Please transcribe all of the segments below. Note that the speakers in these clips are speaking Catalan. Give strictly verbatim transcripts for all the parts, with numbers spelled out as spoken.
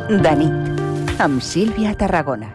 De nit, amb Sílvia Tarragona.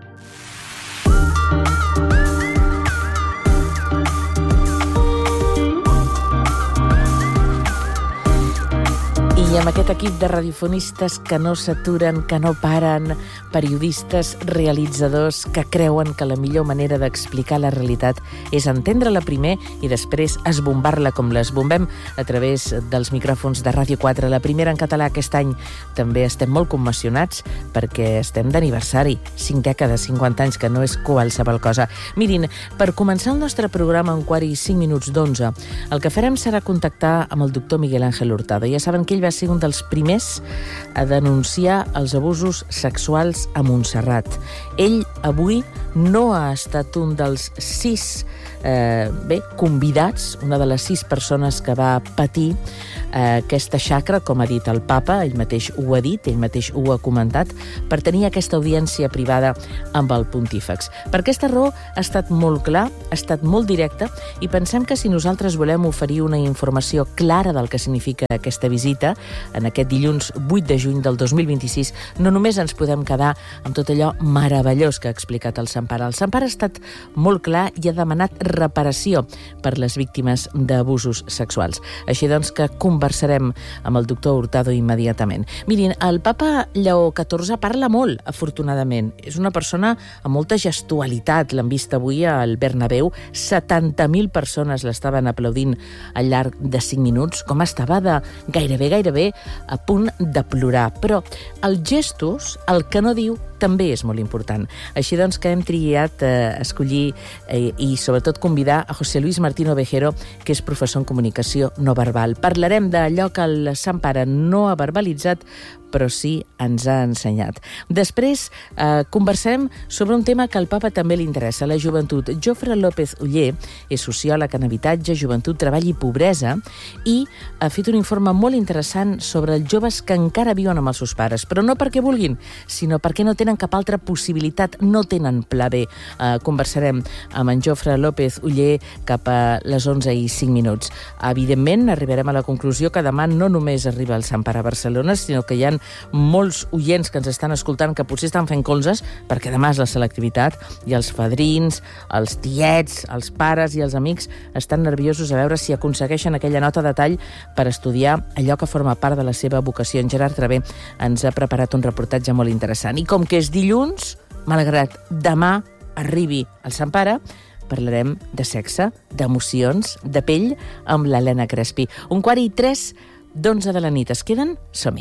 I amb aquest equip de radiofonistes que no s'aturen, que no paren, periodistes, realitzadors que creuen que la millor manera d'explicar la realitat és entendre-la primer i després esbombar-la com l'esbombem a través dels micròfons de Ràdio quatre, la primera en català aquest any. També estem molt commocionats perquè estem d'aniversari, cinc dècades, cinquanta anys, que no és qualsevol cosa. Mirin, per començar el nostre programa a un quart i cinc minuts d'onze, el que farem serà contactar amb el doctor Miguel Ángel Hurtado. Ja saben que ell va ser un dels primers a denunciar els abusos sexuals a Montserrat. Ell avui no ha estat un dels sis eh, bé, convidats, una de les sis persones que va patir eh, aquesta xacra, com ha dit el papa, ell mateix ho ha dit, ell mateix ho ha comentat, per tenir aquesta audiència privada amb el pontífex. Per aquesta raó ha estat molt clar, ha estat molt directe, i pensem que si nosaltres volem oferir una informació clara del que significa aquesta visita, en aquest dilluns vuit de juny del dos mil vint-i-sis, no només ens podem quedar amb tot allò meravellós que ha explicat el Sant Pare. El Sant Pare ha estat molt clar i ha demanat reparació per les víctimes d'abusos sexuals. Així doncs que conversarem amb el doctor Hurtado immediatament. Mirin, el papa Lleó catorze parla molt, afortunadament. És una persona amb molta gestualitat. L'han vist avui al Bernabéu. setanta mil persones l'estaven aplaudint al llarg de cinc minuts, com estava de gairebé, gairebé a punt de plorar. Però els gestos, el que no diu, també és molt important. Així doncs que hem triat eh, escollir eh, i sobretot convidar a José Luis Martín Ovejero, que és professor en comunicació no verbal. Parlarem d'allò que el Sant Pare no ha verbalitzat, però sí ens ha ensenyat. Després eh, conversarem sobre un tema que al papa també li interessa, la joventut. Jofre López Oller és sociòleg en habitatge, joventut, treball i pobresa, i ha fet un informe molt interessant sobre els joves que encara viuen amb els seus pares, però no perquè vulguin, sinó perquè no tenen cap altra possibilitat, no tenen pla B. Eh, conversarem amb en Jofre López Oller cap a les onze i cinc minuts. Evidentment, arribarem a la conclusió que demà no només arriba el Sant Pare a Barcelona, sinó que hi ha molts oients que ens estan escoltant que potser estan fent colzes, perquè demà és la selectivitat, i els padrins, els tiets, els pares i els amics estan nerviosos a veure si aconsegueixen aquella nota de tall per estudiar allò que forma part de la seva vocació. En Gerard Travé ens ha preparat un reportatge molt interessant. I com que és dilluns, malgrat demà arribi el Sant Pare, parlarem de sexe, d'emocions, de pell, amb l'Helena Crespi. Un quart i tres d'onze de la nit. Es queden? Som-hi.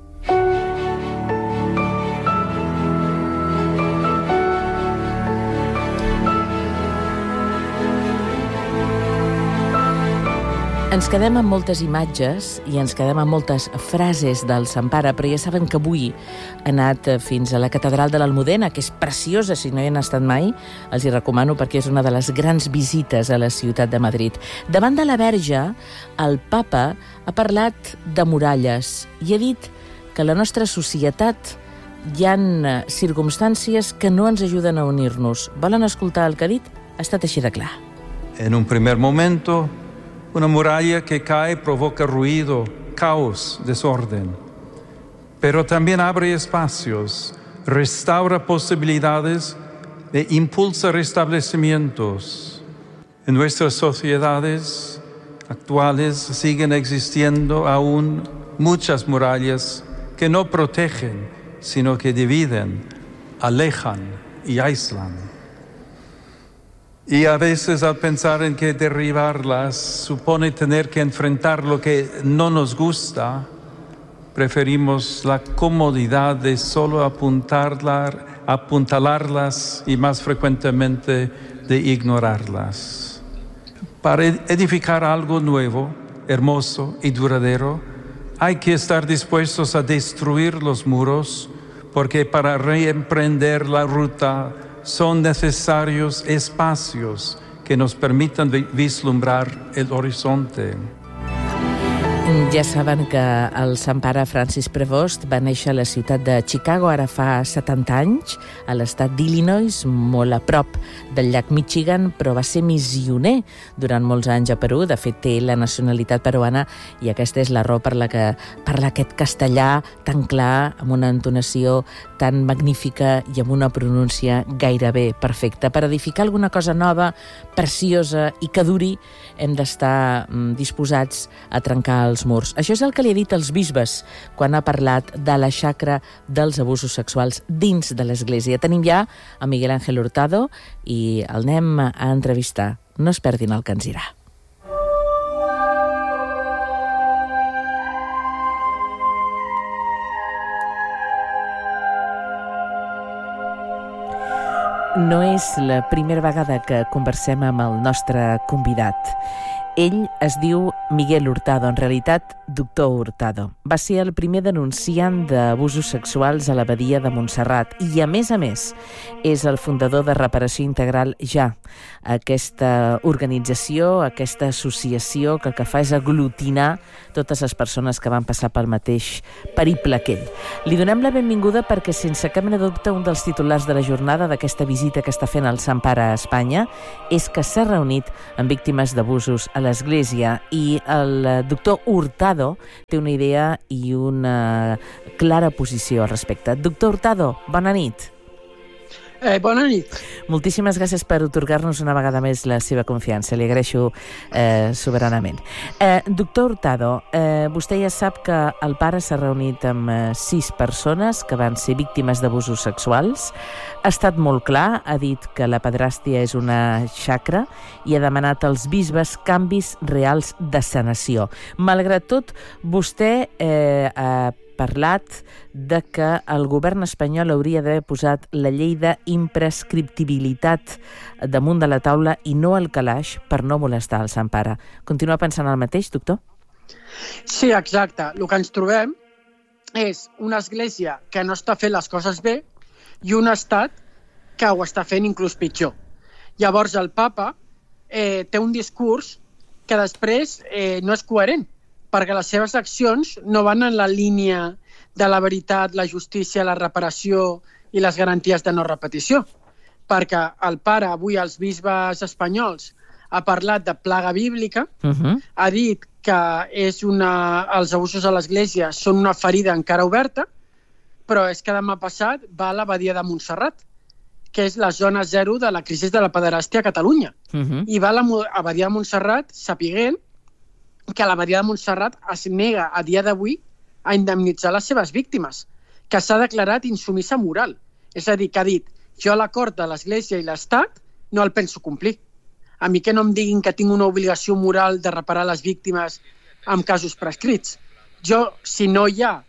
Ens quedem amb moltes imatges i ens quedem amb moltes frases del Sant Pare, però ja saben que avui ha anat fins a la Catedral de l'Almudena, que és preciosa, si no hi han estat mai, els hi recomano perquè és una de les grans visites a la ciutat de Madrid. Davant de la Verge, el papa ha parlat de muralles i ha dit que a la nostra societat hi ha circumstàncies que no ens ajuden a unir-nos. Volen escoltar el que ha dit? Ha estat així de clar. En un primer momento, una muralla que cae provoca ruido, caos, desorden. Pero también abre espacios, restaura posibilidades e impulsa restablecimientos. En nuestras sociedades actuales siguen existiendo aún muchas murallas que no protegen, sino que dividen, alejan y aíslan. Y a veces al pensar en que derribarlas supone tener que enfrentar lo que no nos gusta, preferimos la comodidad de solo apuntarla, apuntalarlas y más frecuentemente de ignorarlas. Para edificar algo nuevo, hermoso y duradero, hay que estar dispuestos a destruir los muros, porque para reemprender la ruta son necesarios espacios que nos permitan vislumbrar el horizonte. Ja saben que el Sant Pare Francis Prevost va néixer a la ciutat de Chicago ara fa setanta anys, a l'estat d'Illinois, molt a prop del llac Michigan, però va ser missioner durant molts anys a Perú. De fet, té la nacionalitat peruana i aquesta és la raó per la que parla aquest castellà tan clar, amb una entonació tan magnífica i amb una pronúncia gairebé perfecta. Per edificar alguna cosa nova, preciosa i que duri, hem d'estar disposats a trencar els murs. Això és el que li ha dit als bisbes quan ha parlat de la xacra dels abusos sexuals dins de l'Església. Tenim ja a Miguel Ángel Hurtado i el anem a entrevistar. No es perdin el que ens dirà. No és la primera vegada que conversem amb el nostre convidat. Ell es diu Miguel Hurtado, en realitat doctor Hurtado. Va ser el primer denunciant d'abusos sexuals a l'abadia de Montserrat i, a més a més, és el fundador de Reparació Integral Ja, aquesta organització, aquesta associació que el que fa és aglutinar totes les persones que van passar pel mateix periple que ell. Li donem la benvinguda perquè, sense cap mena de dubte, un dels titulars de la jornada d'aquesta visita que està fent el Sant Pare a Espanya és que s'ha reunit amb víctimes d'abusos a l'Església i el doctor Hurtado té una idea i una clara posició al respecte. Doctor Hurtado, bona nit. Eh, bona nit. Moltíssimes gràcies per otorgar-nos una vegada més la seva confiança. Li agraeixo eh, soberanament. Eh, doctor Hurtado, eh, vostè ja sap que el pare s'ha reunit amb eh, sis persones que van ser víctimes d'abusos sexuals. Ha estat molt clar, ha dit que la pederàstia és una xacra i ha demanat als bisbes canvis reals de sanació. Malgrat tot, vostè eh, ha parlat de que el govern espanyol hauria d'haver posat la llei d'imprescriptibilitat damunt de la taula i no al calaix per no molestar el Sant Pare. Continua pensant el mateix, doctor? Sí, exacte. El que ens trobem és una església que no està fent les coses bé i un estat que ho està fent inclús pitjor. Llavors el papa eh, té un discurs que després eh, no és coherent, perquè les seves accions no van en la línia de la veritat, la justícia, la reparació i les garanties de no repetició. Perquè el pare, avui als bisbes espanyols, ha parlat de plaga bíblica, uh-huh. ha dit que és una, els abusos a l'Església són una ferida encara oberta, però és que demà passat va a l'abadia de Montserrat, que és la zona zero de la crisi de la pederàstia a Catalunya. Uh-huh. I va a l'abadia de Montserrat sapiguent que l'abadia de Montserrat es nega a dia d'avui a indemnitzar les seves víctimes, que s'ha declarat insumissa moral. És a dir, que ha dit, jo l'acord de l'Església i l'Estat no el penso complir. A mi que no em diguin que tinc una obligació moral de reparar les víctimes amb casos prescrits. Jo, si no hi ha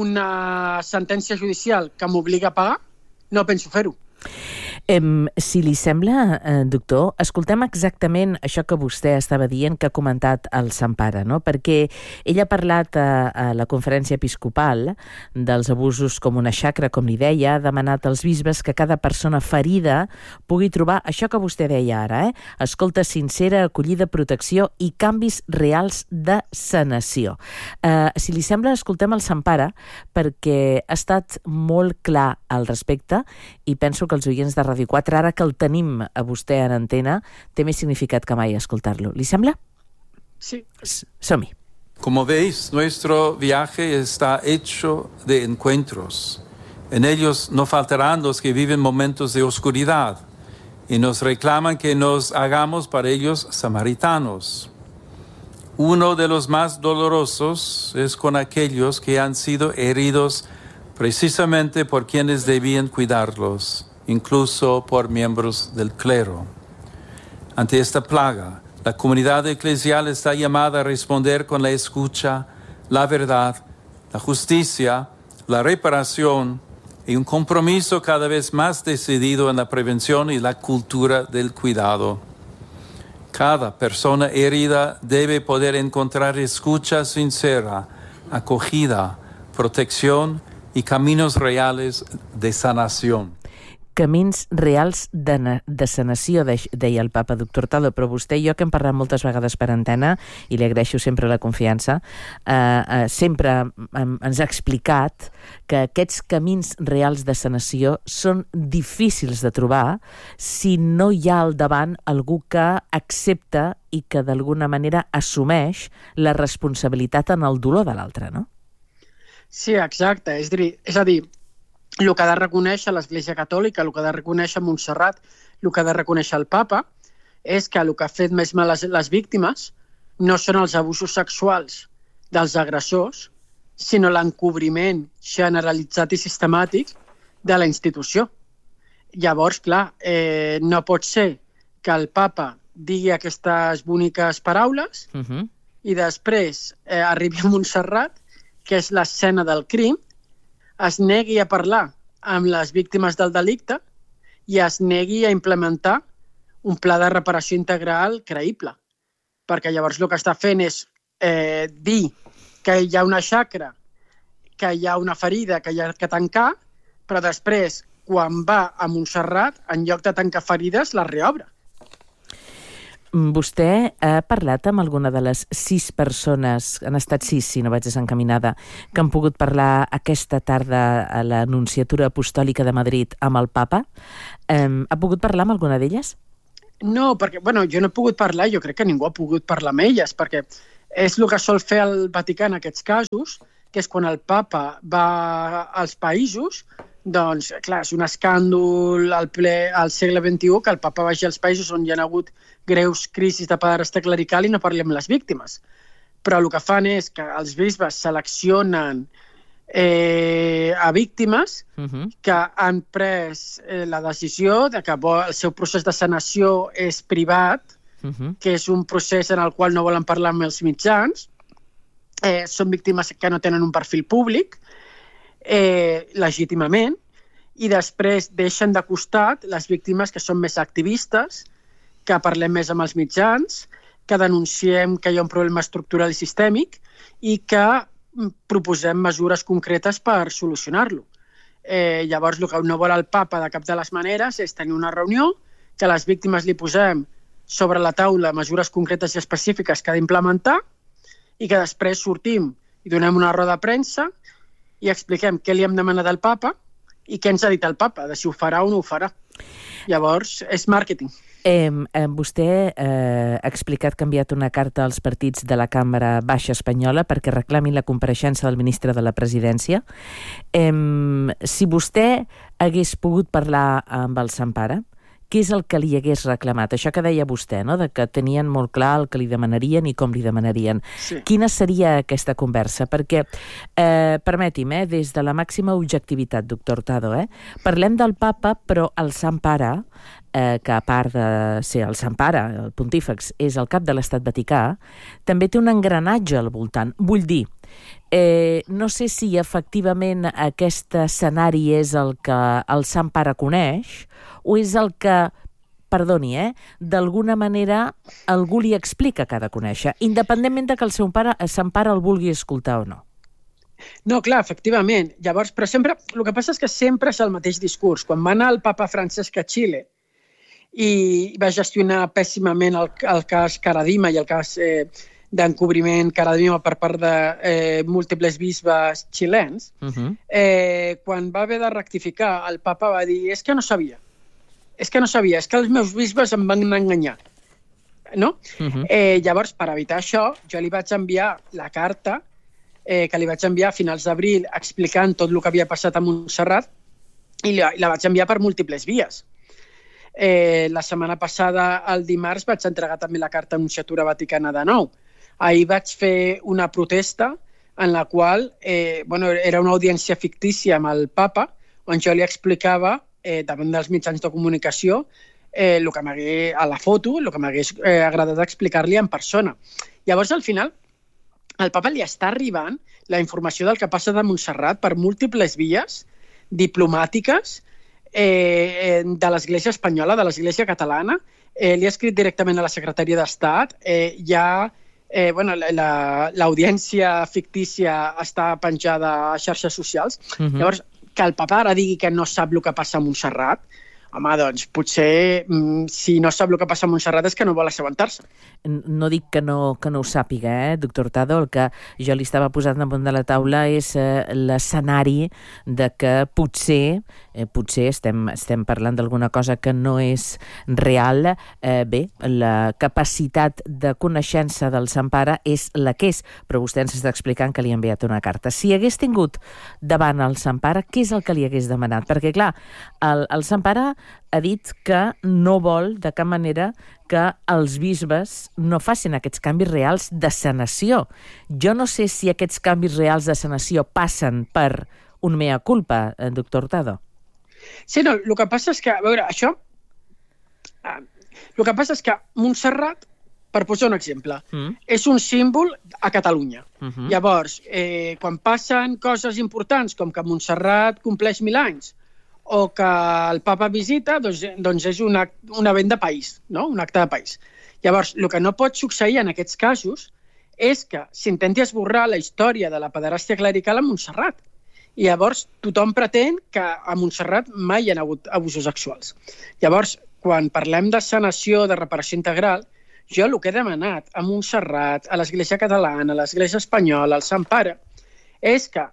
una sentència judicial que m'obliga a pagar, no penso fer-ho. Eh, si li sembla, eh, doctor, escoltem exactament això que vostè estava dient, que ha comentat el Sant Pare, no? Perquè ell ha parlat a, a la conferència episcopal dels abusos com una xacra, com li deia, ha demanat als bisbes que cada persona ferida pugui trobar això que vostè deia ara, eh? escolta sincera, acollida, protecció i canvis reals de sanació. Eh, si li sembla, escoltem el Sant Pare, perquè ha estat molt clar al respecte i penso que els oients de Ràdio quatre, ara que el tenim a vostè en antena, té més significat que mai escoltar-lo. ¿Li sembla? Sí. Som-hi. Como veis, nuestro viaje está hecho de encuentros. En ellos no faltarán los que viven momentos de oscuridad y nos reclaman que nos hagamos para ellos samaritanos. Uno de los más dolorosos es con aquellos que han sido heridos precisamente por quienes debían cuidarlos, incluso por miembros del clero. Ante esta plaga, la comunidad eclesial está llamada a responder con la escucha, la verdad, la justicia, la reparación y un compromiso cada vez más decidido en la prevención y la cultura del cuidado. Cada persona herida debe poder encontrar escucha sincera, acogida, protección y caminos reales de sanación. camins reals de, de sanació, deia el papa. Doctor Tado, però vostè i jo, que hem parlat moltes vegades per antena, i li agraeixo sempre la confiança, eh, eh, sempre ens ha explicat que aquests camins reals de sanació són difícils de trobar si no hi ha al davant algú que accepta i que d'alguna manera assumeix la responsabilitat en el dolor de l'altre, no? Sí, exacte. És a dir, és a dir, el que ha de reconèixer l'Església Catòlica, el que ha de reconèixer Montserrat, el que ha de reconèixer el papa, és que el que ha fet més mal les, les víctimes no són els abusos sexuals dels agressors, sinó l'encobriment generalitzat i sistemàtic de la institució. Llavors, clar, eh, no pot ser que el papa digui aquestes boniques paraules uh-huh. i després eh, arribi a Montserrat, que és l'escena del crim, es negui a parlar amb les víctimes del delicte i es negui a implementar un pla de reparació integral creïble. Perquè llavors el que està fent és eh, dir que hi ha una xacra, que hi ha una ferida, que hi ha que tancar, però després, quan va a Montserrat, en lloc de tancar ferides, les reobre. Vostè ha parlat amb alguna de les sis persones, han estat sis, si no vaig desencaminada, que han pogut parlar aquesta tarda a la Nunciatura Apostòlica de Madrid amb el papa? Um, ha pogut parlar amb alguna d'elles? No, perquè bueno, jo no he pogut parlar, jo crec que ningú ha pogut parlar amb elles, perquè és el que sol fer el Vaticà en aquests casos, que és quan el papa va als països, doncs, clar, és un escàndol al, ple, al segle vint-i-u que el papa vagi als països on hi ha hagut greus crisis de pederàstia clerical i no parlem les víctimes. Però el que fan és que els bisbes seleccionen eh, a víctimes uh-huh. que han pres eh, la decisió de que el seu procés de sanació és privat, uh-huh. que és un procés en el qual no volen parlar amb els mitjans, eh, són víctimes que no tenen un perfil públic, eh, legítimament, i després deixen de costat les víctimes que són més activistes, que parlem més amb els mitjans, que denunciem que hi ha un problema estructural i sistèmic i que proposem mesures concretes per solucionar-lo. Eh, llavors, el que no vol el papa de cap de les maneres és tenir una reunió, que les víctimes li posem sobre la taula mesures concretes i específiques que ha d'implementar i que després sortim i donem una roda de premsa i expliquem què li hem demanat al papa i què ens ha dit el papa, de si ho farà o no ho farà. Llavors, és màrqueting. Eh, eh, vostè eh, ha explicat que ha enviat una carta als partits de la Càmera Baixa espanyola perquè reclamin la compareixença del ministre de la Presidència. Eh, si vostè hagués pogut parlar amb el Sant Pare, què és el que li hagués reclamat? Això que deia vostè, no?, de que tenien molt clar el que li demanarien i com li demanarien. Sí. Quina seria aquesta conversa? Perquè, eh, permeti'm, eh, des de la màxima objectivitat, doctor Tado, eh, parlem del papa, però el Sant Pare, eh, que a part de ser el Sant Pare, el pontífex, és el cap de l'Estat Vaticà, també té un engranatge al voltant. Vull dir, eh, no sé si efectivament aquest escenari és el que el Sant Pare coneix o és el que, perdoni, eh, d'alguna manera algú li explica que ha de conèixer, independentment de que el seu pare, el Sant Pare el vulgui escoltar o no. No, clar, efectivament. Llavors, però sempre, el que passa és que sempre és el mateix discurs. Quan va anar el papa Francesc a Xile i va gestionar pèssimament el, el cas Caradima i el cas eh, d'encobriment Caradima per part de eh, múltiples bisbes xilens, uh-huh. eh, quan va haver de rectificar, el papa va dir, és que no sabia, és que no sabia, és que els meus bisbes em van enganyar. No? Uh-huh. Eh, llavors, per evitar això, jo li vaig enviar la carta eh, que li vaig enviar a finals d'abril explicant tot el que havia passat a Montserrat i la, la vaig enviar per múltiples vies. Eh, la setmana passada, el dimarts, vaig entregar també la carta a Nunciatura Vaticana de nou. Ahir vaig fer una protesta en la qual eh, bueno, era una audiència fictícia amb el papa on jo li explicava eh, davant dels mitjans de comunicació eh, el que m'hagués, a la foto, el que m'hagués eh, agradat explicar-li en persona. Llavors, al final, al papa li està arribant la informació del que passa de Montserrat per múltiples vies diplomàtiques eh, de l'Església espanyola, de l'Església catalana. Eh, li ha escrit directament a la Secretaria d'Estat. Eh, ja eh, bueno, l'audiència la, fictícia està penjada a xarxes socials. Uh-huh. Llavors, que el papa ara digui que no sap el que passa a Montserrat, home, doncs potser si no sap el que passa a Montserrat és que no vol assabentar-se. No dic que no, que no ho sàpiga, eh, doctor Tado. El que jo li estava posant damunt de la taula és eh, l'escenari de que potser, eh, potser estem, estem parlant d'alguna cosa que no és real. Eh, bé, la capacitat de coneixença del Sampara és la que és, però vostè ens està explicant que li ha enviat una carta. Si hagués tingut davant el Sampara, què és el que li hagués demanat? Perquè, clar, el, el Sampara ha dit que no vol de cap manera que els bisbes no facin aquests canvis reals de sanació. Jo no sé si aquests canvis reals de sanació passen per un mea culpa, doctor Tado. Sí, no, el que passa és que, a veure, això... El que passa és que Montserrat, per posar un exemple, mm. és un símbol a Catalunya. Uh-huh. Llavors, eh, quan passen coses importants, com que Montserrat compleix mil anys, o que el papa visita, doncs, doncs és un, act, un event de país, no? Un acte de país. Llavors, el que no pot succeir en aquests casos és que s'intenti esborrar la història de la pederàstia clerical a Montserrat. I llavors tothom pretén que a Montserrat mai hi ha hagut abusos sexuals. Llavors, quan parlem de sanació, de reparació integral, jo el que he demanat a Montserrat, a l'Església Catalana, a l'Església Espanyola, al Sant Pare, és que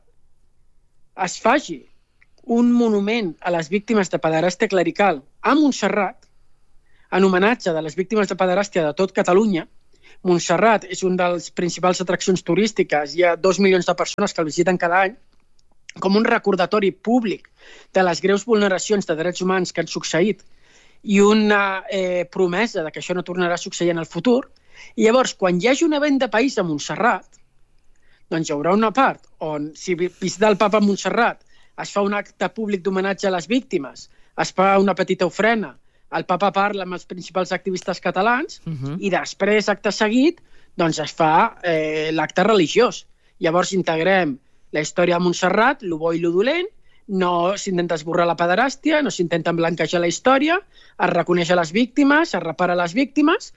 es faci un monument a les víctimes de pederàstia clerical a Montserrat, en homenatge de les víctimes de pederàstia de tot Catalunya. Montserrat és una de les principals atraccions turístiques, hi ha dos milions de persones que el visiten cada any, com un recordatori públic de les greus vulneracions de drets humans que han succeït i una eh, promesa de que això no tornarà a succeir en el futur. I llavors, quan hi hagi un event de país a Montserrat, doncs hi haurà una part on, si visita el papa a Montserrat, es fa un acte públic d'homenatge a les víctimes, es fa una petita ofrena, el papa parla amb els principals activistes catalans uh-huh. i després, acte seguit, doncs es fa eh, l'acte religiós. Llavors integrem la història de Montserrat, lo bo i lo dolent, no s'intenta esborrar la pederàstia, no s'intenta blanquejar la història, es reconeix a les víctimes, es repara les víctimes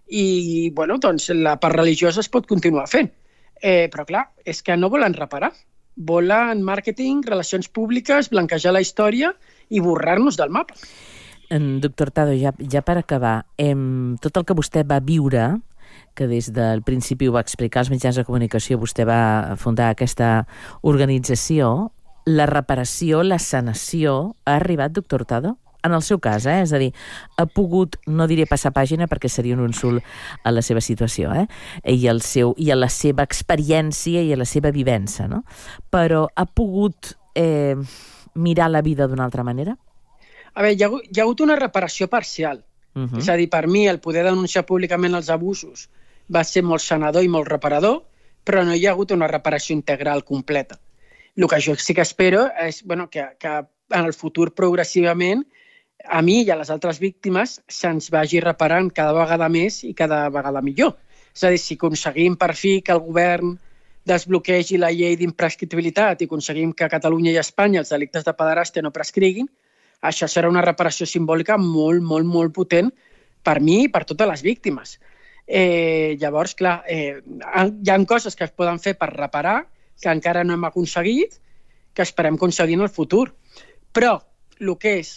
i bueno, doncs, la part religiosa es pot continuar fent. Eh, però clar, és que no volen reparar. Volen màrqueting, relacions públiques, blanquejar la història i borrar-nos del mapa. Doctor Tado, ja, ja per acabar, em, tot el que vostè va viure, que des del principi ho va explicar als mitjans de comunicació, vostè va fundar aquesta organització, la reparació, la sanació, ha arribat, doctor Tado? En el seu cas, eh? És a dir, ha pogut, no diré passar pàgina perquè seria un insult a la seva situació, eh? I, el seu, i a la seva experiència i a la seva vivència, no? Però ha pogut eh, mirar la vida d'una altra manera? A veure, hi ha, hi ha hagut una reparació parcial. Uh-huh. És a dir, per mi, el poder denunciar públicament els abusos va ser molt sanador i molt reparador, però no hi ha hagut una reparació integral completa. El que jo sí que espero és bueno, que, que en el futur progressivament a mi i a les altres víctimes se'ns vagi reparant cada vegada més i cada vegada millor. És a dir, si aconseguim per fi que el govern desbloquegi la llei d'imprescriptibilitat i aconseguim que a Catalunya i a Espanya els delictes de pederàstia no prescriguin, això serà una reparació simbòlica molt, molt, molt potent per mi i per totes les víctimes. Eh, llavors, clar, eh, hi ha coses que es poden fer per reparar, que encara no hem aconseguit, que esperem aconseguir en el futur. Però el que és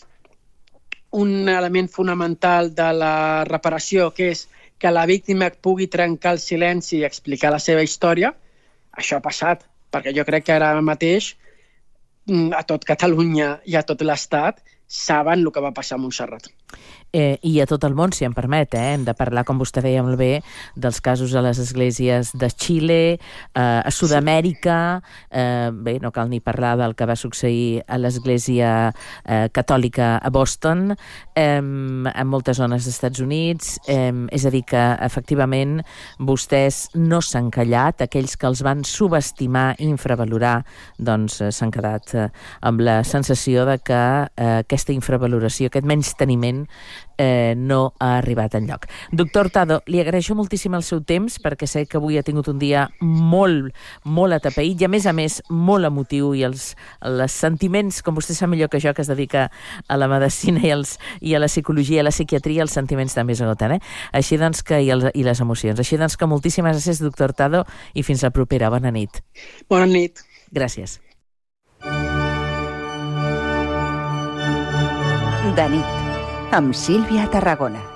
un element fonamental de la reparació, que és que la víctima pugui trencar el silenci i explicar la seva història, això ha passat, perquè jo crec que ara mateix a tot Catalunya i a tot l'Estat saben el que va passar a Montserrat. Eh, I a tot el món, si em permet, eh? Hem de parlar, com vostè deia molt bé, dels casos a les esglésies de Xile, eh, a Sud-amèrica, eh, bé, no cal ni parlar del que va succeir a l'església eh, catòlica a Boston, eh, en moltes zones dels Estats Units, eh, és a dir que, efectivament, vostès no s'han callat, aquells que els van subestimar i infravalorar, doncs eh, s'han quedat eh, amb la sensació de que eh, aquesta infravaloració, aquest menysteniment, Eh, no ha arribat enlloc. Doctor Tado, li agraeixo moltíssim el seu temps perquè sé que avui ha tingut un dia molt, molt atapeït i a més a més molt emotiu i els, els sentiments, com vostè sap millor que jo, que es dedica a la medicina i, els, i a la psicologia i a la psiquiatria, els sentiments també s'agoten, eh? Així doncs que, i, el, i les emocions. Així doncs que moltíssimes gràcies, doctor Tado, i fins la propera. Bona nit. Bona nit. Gràcies. De nit, amb Sílvia Tarragona.